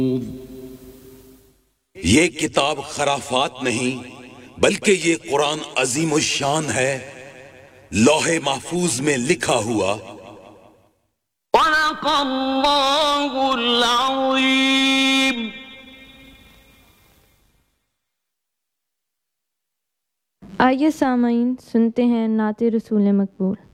ये किताब खराफात नहीं बल्कि ये कुरान अजीम शान है, लौहे महफूज में लिखा हुआ। आइए सामाईन सुनते हैं नाते रसूल मकबूल।